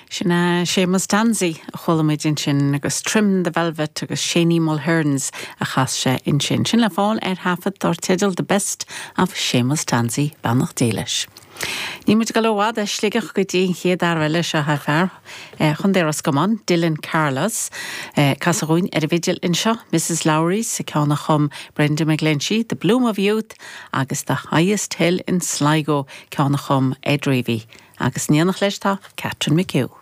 Sinna Seamus Danzy a cholamid in sin agus Trim the Velvet agus Shani Mulherns a chas sé in sin. Sin le fáil hafad tidal the best of Seamus Danzy bannach déiles. Ní muid go lehád a sligach go dtí chéad arhaile se ha fear chun déras goman Dylan Carlos Casarún vigil in seo Mrs. Lowry sa ceanna chum Brenda McGlinchey The Bloom of Youth agus The Highest Hill in Sligo ceanna chum Ed Reevy agus níanach leis tá Catherine McHugh.